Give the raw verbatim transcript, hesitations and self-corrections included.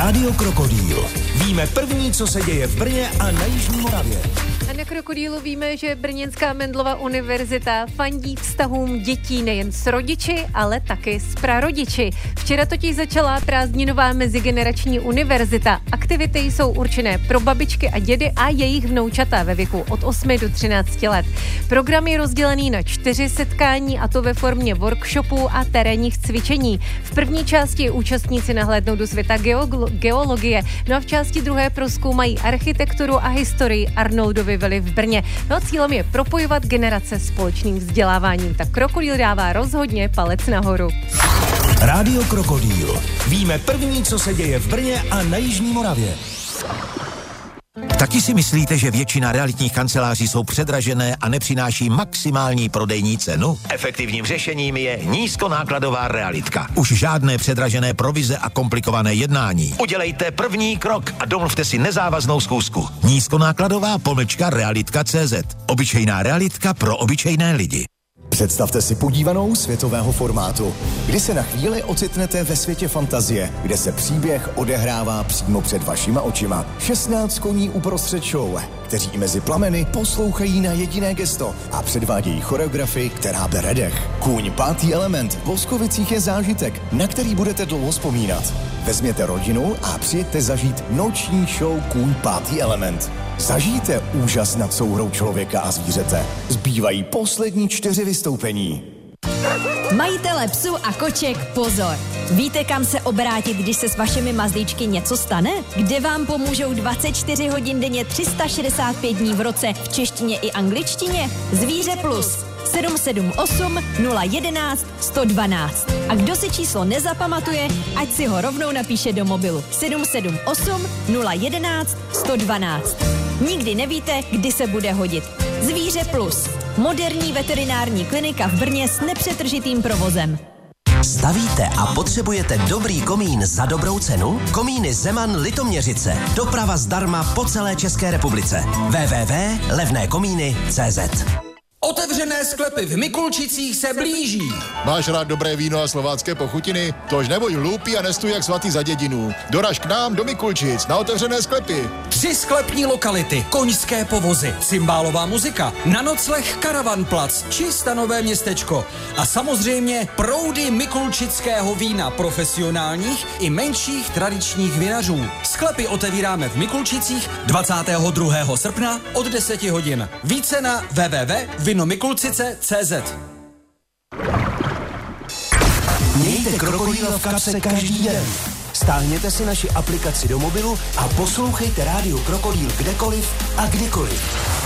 Rádio Krokodýl. Víme první, co se děje v Brně a na Jižní Moravě. A na Krokodýlu víme, že Brněnská Mendelova univerzita fandí vztahům dětí nejen s rodiči, ale taky s prarodiči. Včera totiž začala prázdninová mezigenerační univerzita. Aktivity jsou určené pro babičky a dědy a jejich vnoučata ve věku od osmi do třinácti let. Program je rozdělený na čtyři setkání, a to ve formě workshopů a terénních cvičení. V první části účastníci nahlédnou do světa geolo- geologie, no a v části druhé prozkoumají architekturu a historii Arnoldovy vily v Brně. No a cílem je propojovat generace společným vzděláváním. Tak Krokodýl dává rozhodně palec nahoru. Rádio Krokodýl. Víme první, co se děje v Brně a na Jižní Moravě. Taky si myslíte, že většina realitních kanceláří jsou předražené a nepřináší maximální prodejní cenu? Efektivním řešením je nízkonákladová realitka. Už žádné předražené provize a komplikované jednání. Udělejte první krok a domluvte si nezávaznou schůzku. Nízkonákladová pomlčka realitka tečka cé zet. Obyčejná realitka pro obyčejné lidi. Představte si podívanou světového formátu, kdy se na chvíli ocitnete ve světě fantazie, kde se příběh odehrává přímo před vašima očima. šestnáct koní uprostřed show, kteří mezi plameny poslouchají na jediné gesto a předvádějí choreografii, která bere dech. Kůň pátý element v Boskovicích je zážitek, na který budete dlouho vzpomínat. Vezměte rodinu a přijďte zažít noční show Kůň pátý element. Zažijte úžas nad souhrou člověka a zvířete. Zbývají poslední čtyři vystoupení. Majitele psů a koček, pozor! Víte, kam se obrátit, když se s vašimi mazlíčky něco stane? Kde vám pomůžou dvacet čtyři hodin denně tři sta šedesát pět dní v roce v češtině i angličtině? Zvíře Plus sedm sedm osm nula jedenáct sto dvanáct. A kdo si číslo nezapamatuje, ať si ho rovnou napíše do mobilu sedm sedm osm nula jedenáct sto dvanáct. Nikdy nevíte, kdy se bude hodit. Zvíře Plus. Moderní veterinární klinika v Brně s nepřetržitým provozem. Stavíte a potřebujete dobrý komín za dobrou cenu? Komíny Zeman Litoměřice. Doprava zdarma po celé České republice. w w w tečka levné komíny tečka cé zet. Otevřené sklepy v Mikulčicích se blíží. Máš rád dobré víno a slovácké pochutiny? Tož nebuď hloupý a nestuj jak svatý za dědinu. Doraž k nám do Mikulčic na otevřené sklepy. Tři sklepní lokality, koňské povozy, cymbálová muzika, na nocleh Karavanplac či stanové městečko. A samozřejmě proudy mikulčického vína profesionálních i menších tradičních vinařů. Sklepy otevíráme v Mikulčicích dvacátého druhého srpna od deseti hodin. Více na w w w tečka vinomikulcice tečka cé zet. Mějte Krokodýla v kapse každý den. Stáhněte si naši aplikaci do mobilu a poslouchejte Rádio Krokodýl kdekoliv a kdykoliv.